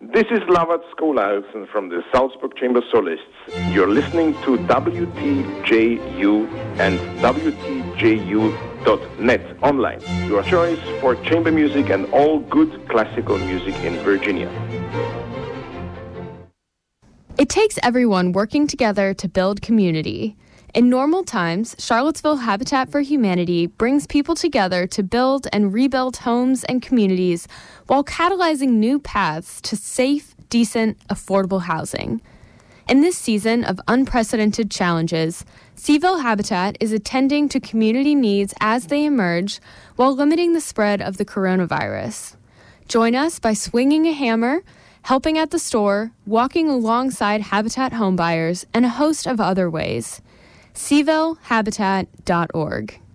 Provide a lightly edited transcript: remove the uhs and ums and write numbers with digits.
This is Lavat Skolaisen from the Salzburg Chamber Solists. You're listening to WTJU and WTJU.net online. Your choice for chamber music and all good classical music in Virginia. It takes everyone working together to build community. In normal times, Charlottesville Habitat for Humanity brings people together to build and rebuild homes and communities while catalyzing new paths to safe, decent, affordable housing. In this season of unprecedented challenges, Seaville Habitat is attending to community needs as they emerge while limiting the spread of the coronavirus. Join us by swinging a hammer, helping at the store, walking alongside Habitat homebuyers, and a host of other ways. SeavilleHabitat.org.